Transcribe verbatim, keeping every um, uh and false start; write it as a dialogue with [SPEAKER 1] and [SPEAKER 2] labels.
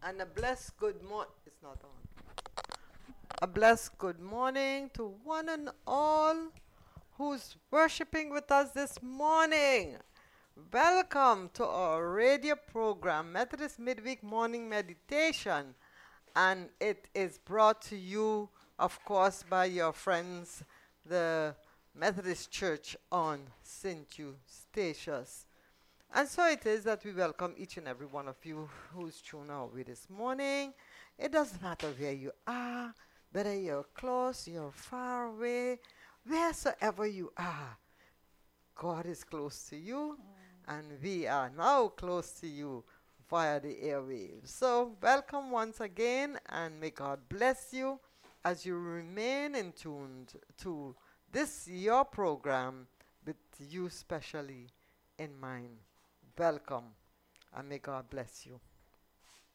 [SPEAKER 1] And a blessed good morning. It's not on. A blessed good morning to one and all who's worshiping with us this morning. Welcome to our radio program, Methodist Midweek Morning Meditation. And it is brought to you, of course, by your friends, the Methodist Church on Saint Eustatius. And so it is that we welcome each and every one of you who's tuned our way this morning. It doesn't matter where you are, whether you're close, you're far away, wheresoever you are, God is close to you, and we are now close to you via the airwaves. So welcome once again, and may God bless you as you remain in tuned to this your program with you specially in mind. Welcome, and may God bless you.